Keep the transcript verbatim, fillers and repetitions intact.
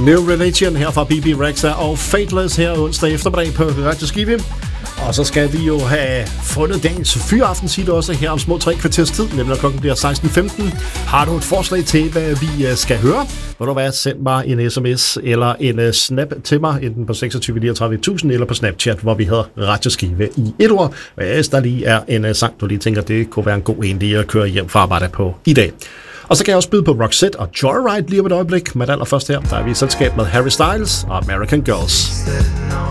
New Religion her fra B B Rexha og Fateless her onsdag eftermiddag på Radio Skive. Og så skal vi jo have fundet dagens fyraftens-hit også her om små tre kvarters tid, nemlig når klokken bliver seksten femten. Har du et forslag til, hvad vi skal høre? Vil du være, send mig en sms eller en snap til mig, enten på seksogtyve niogtredive tusind eller på Snapchat, hvor vi hedder Radio Skive i et ord. Hvis der lige er en sang, du lige tænker, det kunne være en god en lige at køre hjem fra arbejde på i dag. Og så kan jeg også byde på Roxette og Joyride lige om et øjeblik. Men allerførst her, der er vi i selskab med Harry Styles og American Girls.